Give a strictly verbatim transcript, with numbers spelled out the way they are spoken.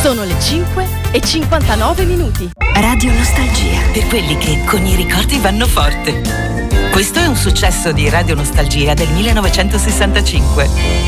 Sono le cinque e cinquantanove minuti. Radio Nostalgia, per quelli che con i ricordi vanno forte. Questo è un successo di Radio Nostalgia del millenovecentosessantacinque.